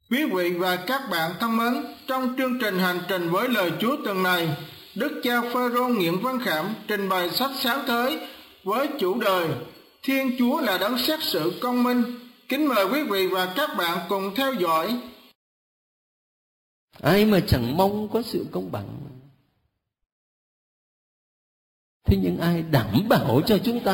Quý vị và các bạn thân mến, trong chương trình Hành trình với lời Chúa tuần này, Đức cha Phêrô Nguyễn Văn Khảm trình bày sách Sáng Thế với chủ đề Thiên Chúa là đấng xét xử công minh. Kính mời quý vị và các bạn cùng theo dõi. Ai mà chẳng mong có sự công bằng. Thế nhưng ai đảm bảo cho chúng ta